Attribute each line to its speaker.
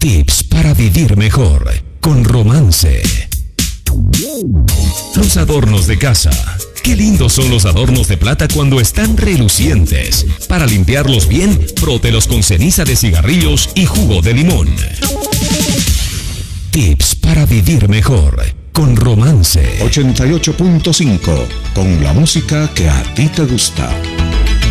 Speaker 1: Tips para vivir mejor con Romance. Los adornos de casa. Qué lindos son los adornos de plata cuando están relucientes. Para limpiarlos bien, frótelos con ceniza de cigarrillos y jugo de limón. Tips para vivir mejor con Romance.
Speaker 2: 88.5, con la música que a ti te gusta.